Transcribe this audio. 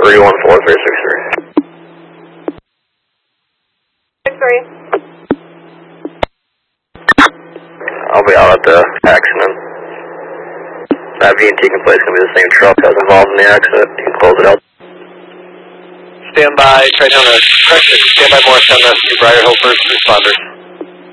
314-363. 63. I'll be out at the accident. That V&T complaint's going to be the same truck that was involved in the accident. You can close it out. Stand by, try down the correction. Stand by Morristown Rescue, Briar Hill first responders.